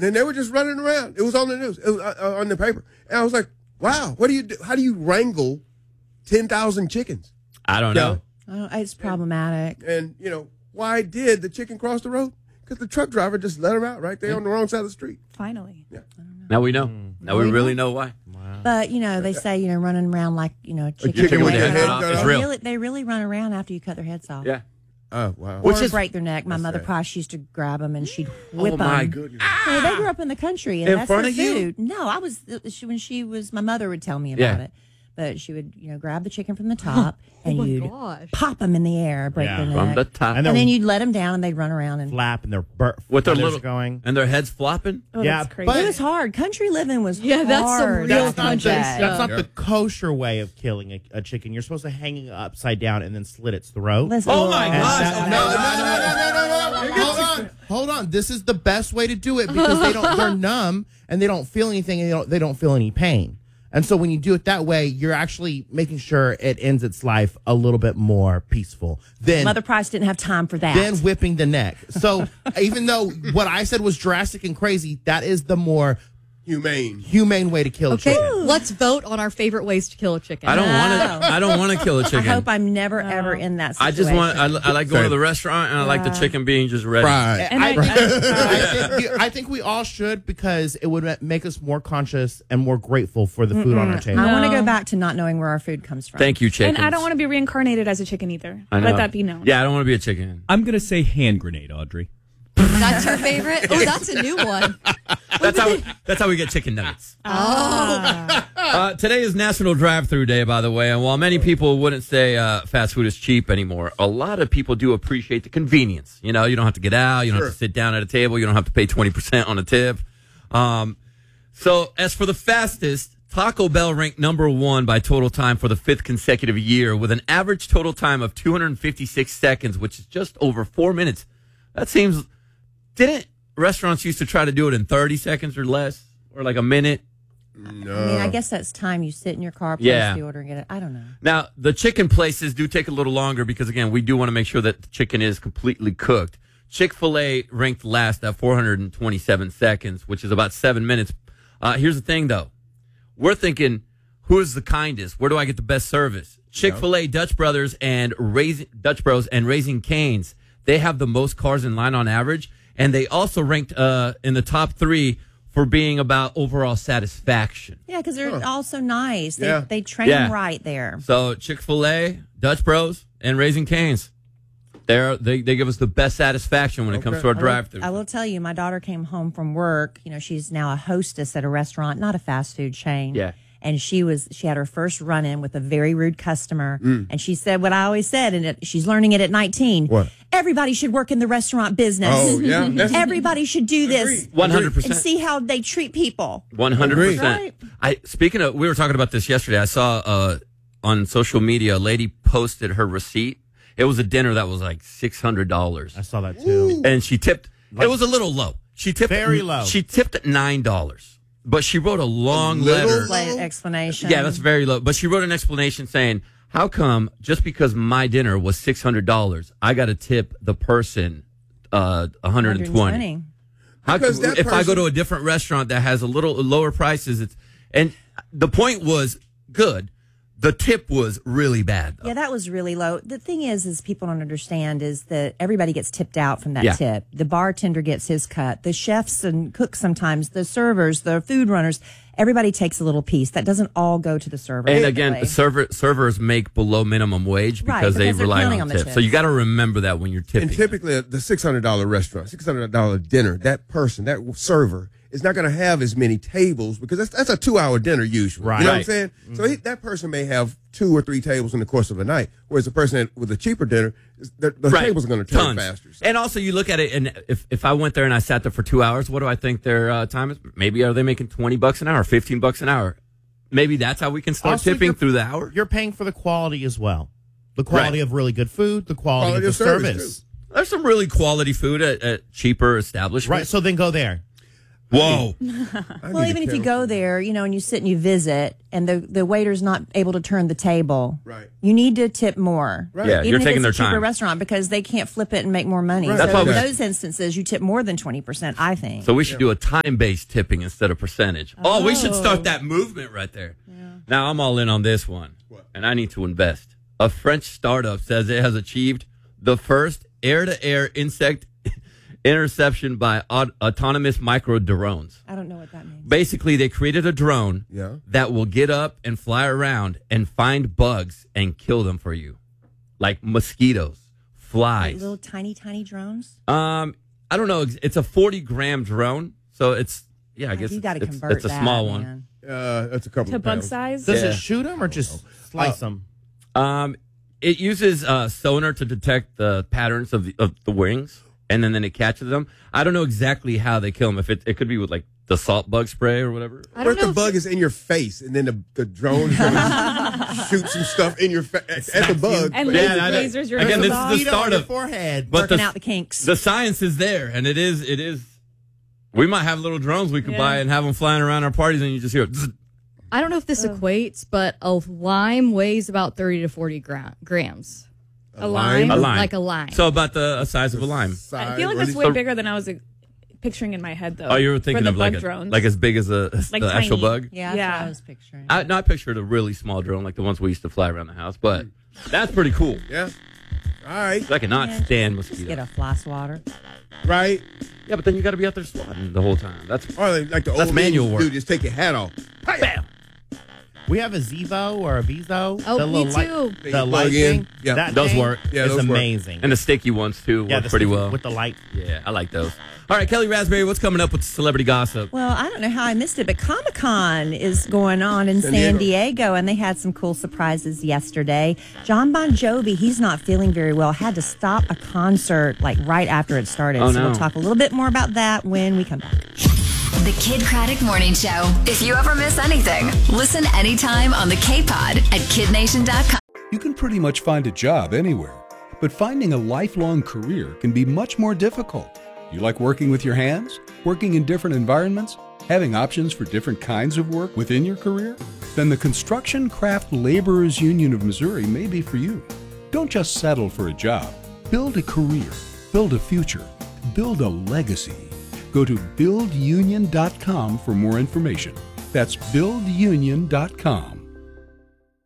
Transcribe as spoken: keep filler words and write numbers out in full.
And then they were just running around. It was on the news. It was uh, on the paper. And I was like, wow, what do you do? How do you wrangle ten thousand chickens? I don't know. Oh, it's problematic. And, and, you know, why did the chicken cross the road? Because the truck driver just let her out right there on the wrong side of the street. Finally. Yeah. Now we know. Now we really know why. But, you know, they say, you know, running around like, you know, a chicken, chicken with leg their head off. cut off. They It's real. Really, they really run around after you cut their heads off. Yeah. Oh, wow. Or Which is- break their neck. My mother sad. probably she used to grab them and she'd whip Oh, them. my goodness. So they grew up in the country, and In that's front their of you? food. No, I was she, when she was. My mother would tell me about Yeah. it, but she would, you know, grab the chicken from the top and my you'd gosh. pop them in the air, break Yeah. their neck, From the top. and, And then they're- you'd let them down, and they'd run around and. flap and their bur- With their feathers little going. and their heads flopping. Oh, Yeah, that's crazy. but- It was hard. Country living was Yeah, that's some hard. real That's not, the, country Jay. that's not Yeah. the kosher way of killing a, a chicken. You're supposed to hang it upside down and then slit its throat. Listen, Oh, my Lord. gosh. that- No, no, no, no, no, no, no. Hold on, hold on. This is the best way to do it because they don't. They're numb and they don't feel anything and they don't. They don't feel any pain. And so when you do it that way, you're actually making sure it ends its life a little bit more peaceful than Mother Price didn't have time for that. than whipping the neck. So even though what I said was drastic and crazy, that is the more Humane. humane way to kill Okay, a chicken. let's vote on our favorite ways to kill a chicken. I don't No. want to. I don't want to kill a I chicken. hope I'm never ever in that I situation. just want. I, I like going to the restaurant and I like the chicken being just ready. Fried. And I, I, I, I, think, I think we all should because it would ma- make us more conscious and more grateful for the food on our table. I want to No. go back to not knowing where our food comes from. Thank you, chicken. and I don't want to be reincarnated as a chicken either. I know. Let that be known. Yeah, I don't want to be a chicken. I'm going to say hand grenade, Audrey. That's your favorite? Oh, that's a new one. That's how. That's how we get chicken nuggets. Oh. Uh, today is National Drive-Thru Day, by the way, and while many people wouldn't say uh, fast food is cheap anymore, a lot of people do appreciate the convenience. You know, you don't have to get out, you don't Sure. have to sit down at a table, you don't have to pay twenty percent on a tip. Um, so, as for the fastest, Taco Bell ranked number one by total time for the fifth consecutive year, with an average total time of two hundred fifty-six seconds, which is just over four minutes. That seems. Didn't restaurants used to try to do it in thirty seconds or less, or like a minute? No. I mean, I guess that's time you sit in your car, place Yeah. the order, and get it. I don't know. Now, the chicken places do take a little longer because, again, we do want to make sure that the chicken is completely cooked. Chick-fil-A ranked last at four hundred twenty-seven seconds, which is about seven minutes. Uh, here's the thing, though. We're thinking, who is the kindest? Where do I get the best service? Chick-fil-A, Dutch Brothers, and Raising, Dutch Bros, and Raising Cane's, they have the most cars in line on average. And they also ranked uh, in the top three for being about overall satisfaction. Yeah, because they're all so nice. They, Yeah. they train Yeah. right there. So Chick-fil-A, Dutch Bros, and Raising Cane's, they're, they they give us the best satisfaction when it comes Okay. to our I will- drive-thru. I will tell you, my daughter came home from work. You know, she's now a hostess at a restaurant, not a fast food chain. Yeah. And she was she had her first run in with a very rude customer, Mm. and she said what I always said, and it, she's learning it at nineteen. What? Everybody should work in the restaurant business. Oh, yeah. That's- Everybody should do this one hundred and percent. see how they treat people. one hundred percent. Right. I speaking of, we were talking about this yesterday. I saw uh, on social media a lady posted her receipt. It was a dinner that was like six hundred dollars, I saw that too. and she tipped. It was a little low. She tipped Very low. She tipped at nine dollars, but she wrote a long little letter. low? Like, explanation. Yeah, that's very low. But she wrote an explanation saying, "How come just because my dinner was six hundred dollars, I got to tip the person uh, one hundred and twenty? How Because come, that if I go person- to a different restaurant that has a little lower prices, it's and the point was good. The tip was really bad. Though. Yeah, that was really low. The thing is, is people don't understand is that everybody gets tipped out from that Yeah. tip. The bartender gets his cut. The chefs and cooks sometimes, the servers, the food runners, everybody takes a little piece. That doesn't all go to the server. And again, typically. server, servers make below minimum wage Right, because they because they're rely counting on, on the tips. So you tips. got to remember that when you're tipping. And typically, the six hundred dollars restaurant, six hundred dollars dinner, that person, that server, is not going to have as many tables because that's, that's a two-hour dinner usually. Right. You know what I'm Right. saying? So he, that person may have two or three tables in the course of a night, whereas the person that, with a cheaper dinner, is- the, the Right. tables are going to turn Tons. faster. So. And also, you look at it, and if, if I went there and I sat there for two hours, what do I think their uh, time is? Maybe are they making twenty bucks an hour, fifteen bucks an hour? Maybe that's how we can start Also, tipping you're- through the hour. You're paying for the quality as well. The quality Right. of really good food, the quality, Quality of of the service, service. too. There's some really quality food at, at cheaper establishments. Right, so then go there. Whoa. I Well, need even a if you kettle. go there, you know, and you sit and you visit, and the, the waiter's not able to turn the table, Right. you need to tip more. Right. Yeah, Even you're if taking it's their a cheaper time. restaurant because they can't flip it and make more money. Right. So That's why in we- those instances, you tip more than twenty percent, I think. So we should do a time-based tipping instead of percentage. Oh, we should start that movement right there. Now I'm all in on this one, What? and I need to invest. A French startup says it has achieved the first air-to-air insect interception by aut- autonomous micro drones. I don't know what that means. Basically, they created a drone Yeah. that will get up and fly around and find bugs and kill them for you, like mosquitoes, Like flies. little tiny, tiny drones? Um, I don't know. It's a forty gram drone, so it's yeah. I guess you it's, got to it's, convert it's a that, small one. man. Uh, that's a couple To of bug pounds. size? Does Yeah. it shoot them or just slice them? Um, it uses uh, sonar to detect the patterns of the, of the wings, and then, then it catches them. I don't know exactly how they kill them. If it, it could be with like the salt bug spray or whatever. I What don't if know the if- bug is in your face and then the, the drone is going to shoot some stuff in your face at, at the bug? And Yeah, laser, I- lasers your again, nose this is off. the Mosquito start on your of- forehead. But Working the, out the kinks. the science is there, and it is it is. We might have little drones we could Yeah. buy and have them flying around our parties, and you just hear. Zzz. I don't know if this equates, but a lime weighs about thirty to forty gra- grams. A lime? A lime, Like a lime. So about the uh, size of a lime. I feel like that's way bigger than I was uh, picturing in my head, though. Oh, you were for thinking the of like bug a, drones. like as big as a as Like the actual tiny. bug. Yeah, that's Yeah. what I was picturing. I not pictured a really small drone like the ones we used to fly around the house, but that's pretty cool. Yeah. All right. I cannot Yeah. stand Just get mosquitoes. a fly swatter. Right. Yeah, but then you got to be out there swatting the whole time. That's Or like, like the That's old manual ladies work. do, just take your hat off. bam. We have a Zevo or a Vizo. Oh, the me little light- too. They the plug light in. thing. Yeah. That Those thing work. Yeah, is those work. amazing. And the sticky ones too yeah, work the pretty sticky well. with the light. Yeah, I like those. All right, Kelly Raspberry, what's coming up with celebrity gossip? Well, I don't know how I missed it, but Comic Con is going on in San San Diego. Diego, and they had some cool surprises yesterday. John Bon Jovi, he's not feeling very well, had to stop a concert like right after it started. Oh, so no. we'll talk a little bit more about that when we come back. The Kid Craddock Morning Show. If you ever miss anything, listen anytime on the K-Pod at kid nation dot com. You can pretty much find a job anywhere, but finding a lifelong career can be much more difficult. You like working with your hands? Working in different environments? Having options for different kinds of work within your career? Then the Construction Craft Laborers Union of Missouri may be for you. Don't just settle for a job. Build a career. Build a future. Build a legacy. Go to build union dot com for more information. That's build union dot com.